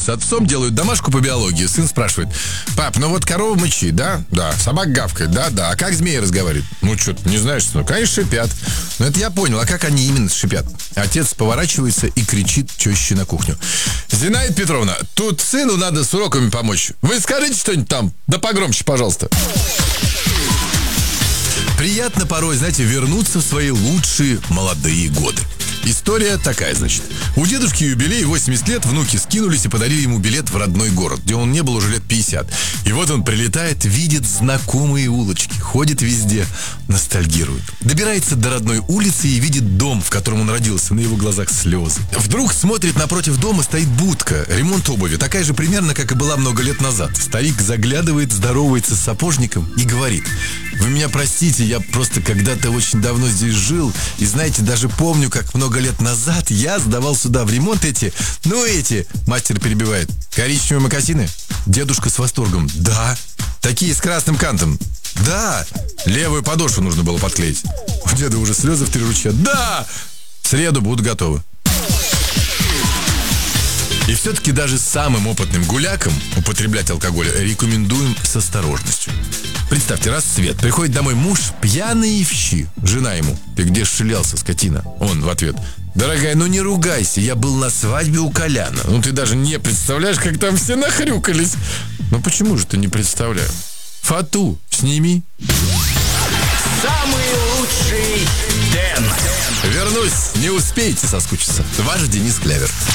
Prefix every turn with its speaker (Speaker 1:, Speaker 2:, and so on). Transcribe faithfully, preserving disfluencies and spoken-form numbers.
Speaker 1: с отцом, делают домашку по биологии. Сын спрашивает: пап, ну вот корова мычит, да? Да. Собак гавкает, да? Да. А как змеи разговаривают? Ну, что ты не знаешь, ну, конечно, шипят. Ну, это я понял. А как они именно шипят? Отец поворачивается и кричит теще на кухню: Зинаида Петровна, тут сыну надо с уроками помочь. Вы скажите что-нибудь там, да погромче, пожалуйста. Приятно порой, знаете, вернуться в свои лучшие молодые годы. История такая, значит. У дедушки юбилей, восемьдесят лет, внуки скинулись и подарили ему билет в родной город, где он не был уже лет пятьдесят. И вот он прилетает, видит знакомые улочки, ходит везде, ностальгирует. Добирается до родной улицы и видит дом, в котором он родился, на его глазах слезы. Вдруг смотрит, напротив дома стоит будка, ремонт обуви, такая же примерно, как и была много лет назад. Старик заглядывает, здоровается с сапожником и говорит: вы меня простите, я просто когда-то очень давно здесь жил, и знаете, даже помню, как много лет назад я сдавал сюда в ремонт эти, ну эти, мастер перебивает, коричневые мокасины? Дедушка с восторгом: да. Такие с красным кантом? Да. Левую подошву нужно было подклеить. У деда уже слезы в три ручья. Да. В среду будут готовы. И все-таки даже самым опытным гулякам употреблять алкоголь рекомендуем с осторожностью. Представьте, рассвет, приходит домой муж пьяный и в щи. Жена ему: ты где ж шлялся, скотина? Он в ответ: дорогая, ну не ругайся, я был на свадьбе у Коляна. Ну ты даже не представляешь, как там все нахрюкались. Ну почему же ты не представляешь? Фату сними.
Speaker 2: Самый лучший Дэн.
Speaker 1: Вернусь, не успеете соскучиться. Ваш Денис Клявер.